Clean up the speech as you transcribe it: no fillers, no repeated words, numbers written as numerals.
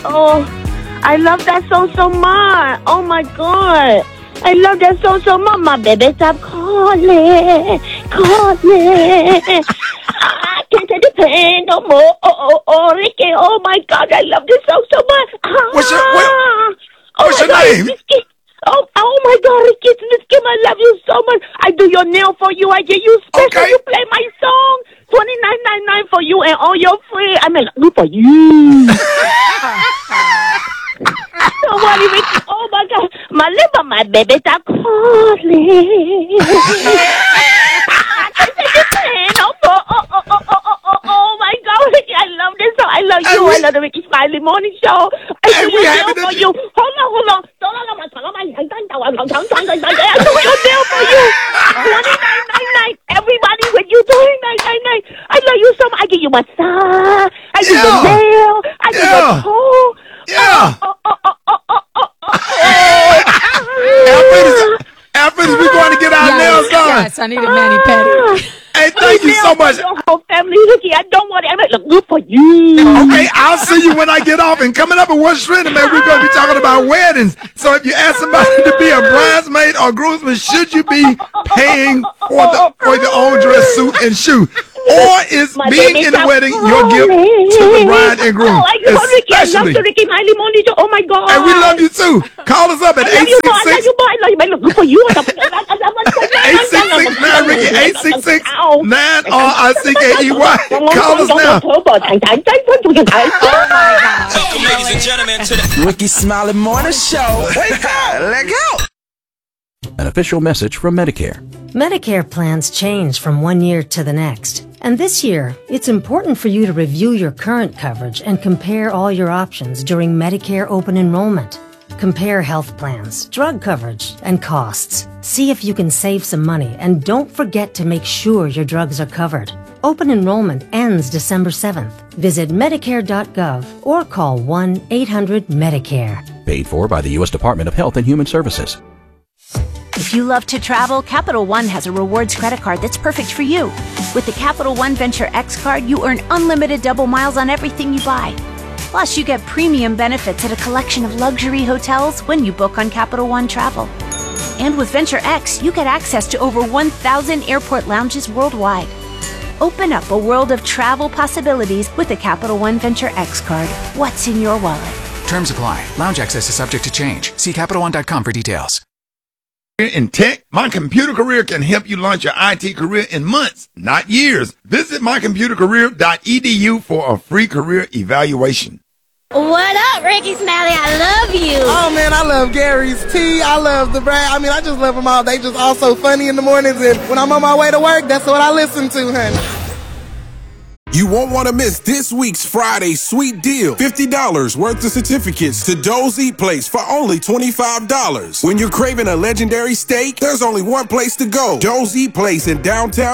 Oh, I love that song so much. Oh my God. I love that song so much. My baby stop calling. I can't take the pain no more. Oh, Ricky. Oh my God. I love this song so much. What's your name? Ricky. Oh my God, Ricky, Kim, I love you so much. I do your nail for you. I give you special. Okay. You play my song. $29.99 for you and all your free. I mean, good for you. Don't worry, Ricky. Oh my God, my baby stop calling. Oh my God, Ricky, I love this song. I love you. I love the Ricky Smiley Morning Show. I do your nail for you. Hold on. I do your nail for you. $29.99. Everybody with you, $29.99. I love you so much. I give you massage. I do your nail. I do your toe. Yeah. After this, we're going to get our nails done. Yes, I need a mani-pedi. Hey, thank you so much. Your whole family, Ricky. I don't want it. I look good for you. Okay, I'll see you when I get off. And coming up in One Strand, man, we're going to be talking about weddings. So if you ask somebody to be a bridesmaid or groomsman, should you be paying for the own dress, suit, and shoe? Or is being in the wedding your gift to the bride and groom? Oh, I love Ricky. I love the Ricky Miley Morning Show. Oh my God. And we love you too. Call us up at 866. I love you, boy. I love you. I look good for you. 866-9-RICKY. 866-9-RICKEY. Call us now. Oh my God. Welcome, ladies and gentlemen, to the Ricky Smiley Morning Show. Wake up. Let go. An official message from Medicare. Medicare plans change from one year to the next. And this year, it's important for you to review your current coverage and compare all your options during Medicare open enrollment. Compare health plans, drug coverage, and costs. See if you can save some money, and don't forget to make sure your drugs are covered. Open enrollment ends December 7th. Visit Medicare.gov or call 1-800-MEDICARE. Paid for by the U.S. Department of Health and Human Services. If you love to travel, Capital One has a rewards credit card that's perfect for you. With the Capital One Venture X card, you earn unlimited double miles on everything you buy. Plus, you get premium benefits at a collection of luxury hotels when you book on Capital One Travel. And with Venture X, you get access to over 1,000 airport lounges worldwide. Open up a world of travel possibilities with the Capital One Venture X card. What's in your wallet? Terms apply. Lounge access is subject to change. See CapitalOne.com for details. In tech, My Computer Career can help you launch your IT career in months, not years. Visit mycomputercareer.edu for a free career evaluation. What up, Ricky Smiley? I love you. Oh, man, I love Gary's Tea. I love the Brad. I mean, I just love them all. They just all so funny in the mornings, and when I'm on my way to work, that's what I listen to, honey. You won't want to miss this week's Friday sweet deal. $50 worth of certificates to Doe's Eat Place for only $25. When you're craving a legendary steak, there's only one place to go. Doe's Eat Place in downtown